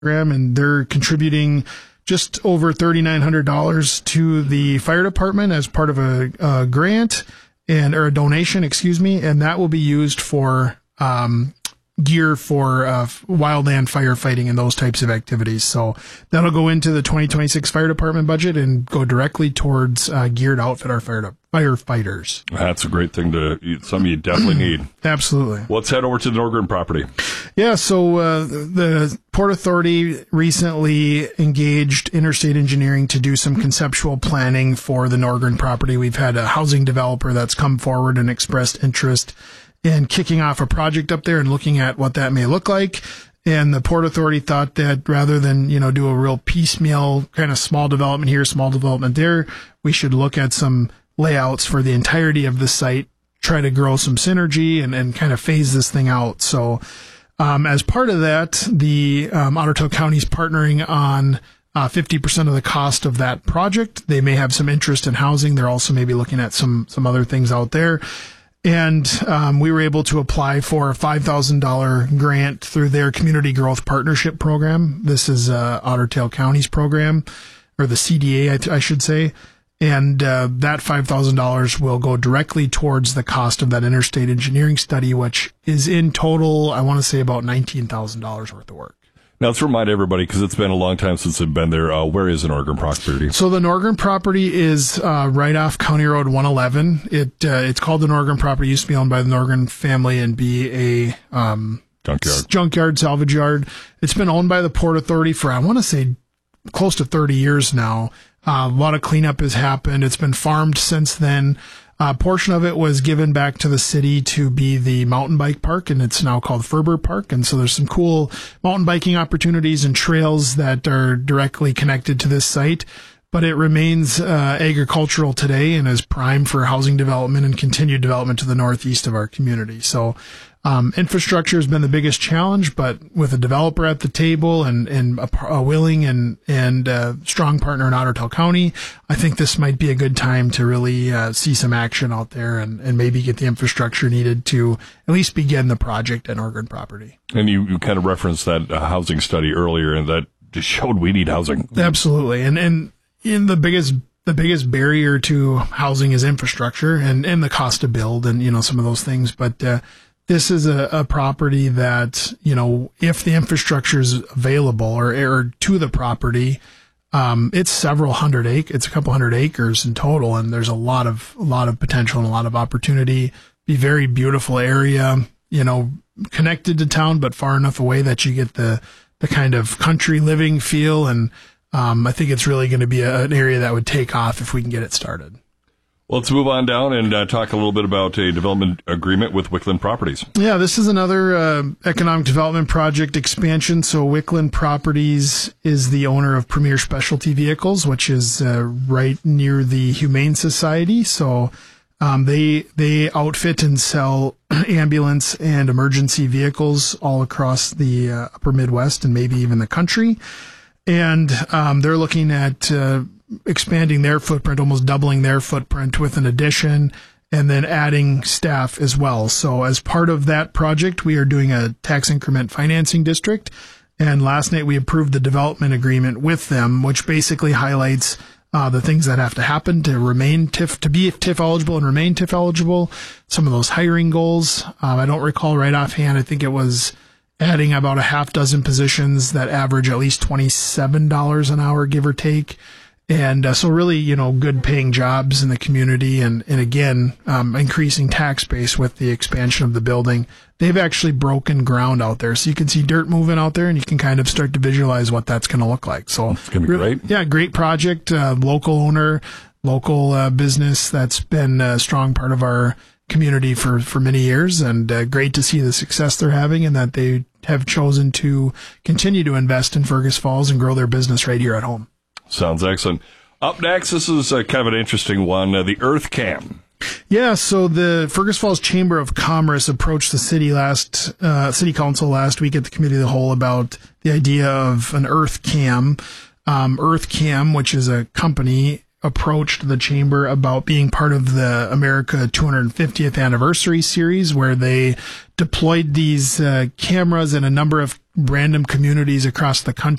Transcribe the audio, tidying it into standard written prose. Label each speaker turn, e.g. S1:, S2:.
S1: program, and they're contributing just over $3,900 to the fire department as part of a grant or a donation, and that will be used for gear for wildland firefighting and those types of activities. So that'll go into the 2026 fire department budget and go directly towards gear to outfit our firefighters.
S2: That's a great thing something you definitely need.
S1: Absolutely.
S2: Let's head over to the Norgren property.
S1: Yeah, so the Port Authority recently engaged Interstate Engineering to do some conceptual planning for the Norgren property. We've had a housing developer that's come forward and expressed interest in kicking off a project up there and looking at what that may look like. And the Port Authority thought that rather than, do a real piecemeal kind of small development here, small development there, we should look at some layouts for the entirety of the site, try to grow some synergy and kind of phase this thing out. So as part of that, the Otter Tail County is partnering on 50% of the cost of that project. They may have some interest in housing. They're also maybe looking at some other things out there. And we were able to apply for a $5,000 grant through their Community Growth Partnership Program. This is Otter Tail County's program, or the CDA, I should say. And that $5,000 will go directly towards the cost of that interstate engineering study, which is in total, I want to say, about $19,000 worth of work.
S2: Now, let's remind everybody, because it's been a long time since I've been there, where is the Norgren property?
S1: So the Norgren property is right off County Road 111. It's called the Norgren property. It used to be owned by the Norgren family and be a junkyard, salvage yard. It's been owned by the Port Authority for, I want to say, close to 30 years now. A lot of cleanup has happened. It's been farmed since then. A portion of it was given back to the city to be the mountain bike park, and it's now called Ferber Park. And so there's some cool mountain biking opportunities and trails that are directly connected to this site. But it remains agricultural today and is prime for housing development and continued development to the northeast of our community. So infrastructure has been the biggest challenge, but with a developer at the table and a willing and strong partner in Otter Tail County, I think this might be a good time to really see some action out there and maybe get the infrastructure needed to at least begin the project at Norgren property.
S2: And you kind of referenced that housing study earlier, and that just showed we need housing.
S1: Absolutely. And the biggest barrier to housing is infrastructure and the cost to build and, some of those things. But this is a property that, if the infrastructure is available or to the property, it's several hundred acres. It's a couple hundred acres in total. And there's a lot of potential and a lot of opportunity. Be very beautiful area, connected to town, but far enough away that you get the kind of country living feel. And I think it's really going to be an area that would take off if we can get it started.
S2: Well, let's move on down and talk a little bit about a development agreement with Wickland Properties.
S1: Yeah, this is another economic development project expansion. So Wickland Properties is the owner of Premier Specialty Vehicles, which is right near the Humane Society. So they outfit and sell ambulance and emergency vehicles all across the upper Midwest and maybe even the country. And they're looking at expanding their footprint, almost doubling their footprint with an addition, and then adding staff as well. So as part of that project, we are doing a tax increment financing district. And last night we approved the development agreement with them, which basically highlights the things that have to happen to remain TIF, to be TIF eligible and remain TIF eligible. Some of those hiring goals. I don't recall right offhand. I think it was adding about a half dozen positions that average at least $27 an hour, give or take. And so really, good paying jobs in the community and again, increasing tax base with the expansion of the building. They've actually broken ground out there. So you can see dirt moving out there and you can kind of start to visualize what that's going to look like. So
S2: it's going to be great.
S1: Yeah, great project. Local owner, local business that's been a strong part of our community for many years, and great to see the success they're having and that they have chosen to continue to invest in Fergus Falls and grow their business right here at home.
S2: Sounds excellent. Up next, this is kind of an interesting one, the Earth Cam.
S1: Yeah, so the Fergus Falls Chamber of Commerce approached the city council last week at the committee of the whole about the idea of an Earth Cam. Earth Cam, which is a company, approached the chamber about being part of the America 250th anniversary series, where they deployed these cameras in a number of random communities across the country